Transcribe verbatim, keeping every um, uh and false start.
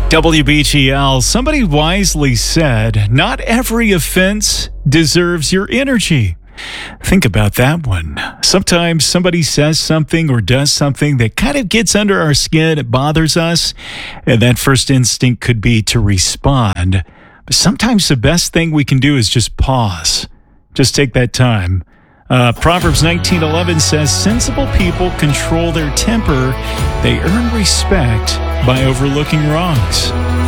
W B G L, somebody wisely said, not every offense deserves your energy. Think about that one. Sometimes somebody says something or does something that kind of gets under our skin, it bothers us, and that first instinct could be to respond. But sometimes the best thing we can do is just pause. Just take that time. Uh, Proverbs nineteen eleven says, sensible people control their temper. They earn respect by overlooking wrongs.